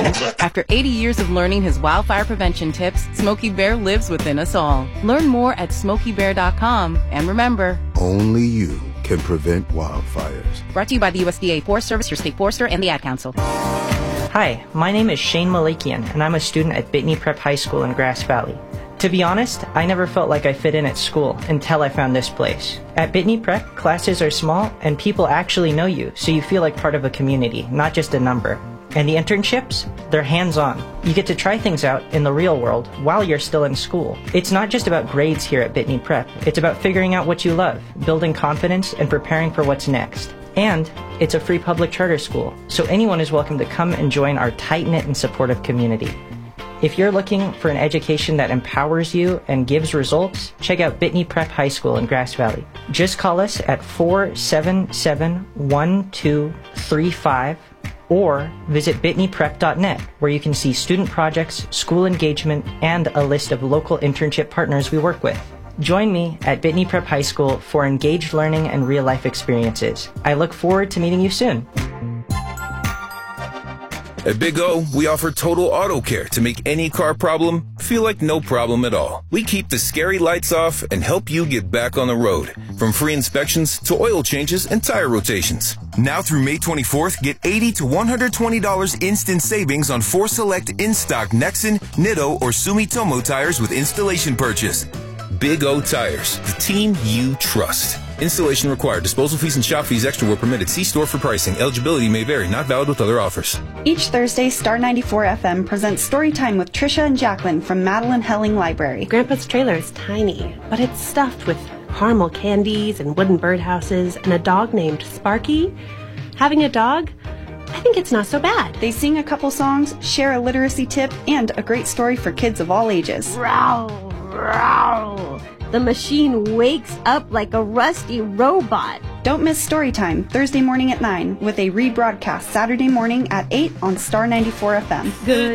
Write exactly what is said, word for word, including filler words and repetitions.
After eighty years of learning his wildfire prevention tips, Smokey Bear lives within us all. Learn more at smokey bear dot com. And remember, only you can prevent wildfires. Brought to you by the U S D A Forest Service, your state forester, and the Ad Council. Hi, my name is Shane Malakian, and I'm a student at Bitney Prep High School in Grass Valley. To be honest, I never felt like I fit in at school until I found this place. At Bitney Prep, classes are small and people actually know you, so you feel like part of a community, not just a number. And the internships? They're hands-on. You get to try things out in the real world while you're still in school. It's not just about grades here at Bitney Prep. It's about figuring out what you love, building confidence, and preparing for what's next. And it's a free public charter school, so anyone is welcome to come and join our tight-knit and supportive community. If you're looking for an education that empowers you and gives results, check out Bitney Prep High School in Grass Valley. Just call us at four seven seven, one two three five or visit bitney prep dot net, where you can see student projects, school engagement, and a list of local internship partners we work with. Join me at Bitney Prep High School for engaged learning and real-life experiences. I look forward to meeting you soon. At Big O, we offer total auto care to make any car problem feel like no problem at all. We keep the scary lights off and help you get back on the road. From free inspections to oil changes and tire rotations. Now through May twenty-fourth, get eighty to one hundred twenty dollars instant savings on four select in-stock Nexen, Nitto, or Sumitomo tires with installation purchase. Big O Tires, the team you trust. Installation required. Disposal fees and shop fees extra were permitted. See store for pricing. Eligibility may vary. Not valid with other offers. Each Thursday, Star ninety-four F M presents Storytime with Trisha and Jacqueline from Madeline Helling Library. Grandpa's trailer is tiny, but it's stuffed with caramel candies and wooden birdhouses and a dog named Sparky. Having a dog? I think it's not so bad. They sing a couple songs, share a literacy tip, and a great story for kids of all ages. Row, row. The machine wakes up like a rusty robot. Don't miss Storytime, Thursday morning at nine, with a rebroadcast Saturday morning at eight on Star ninety-four F M. Good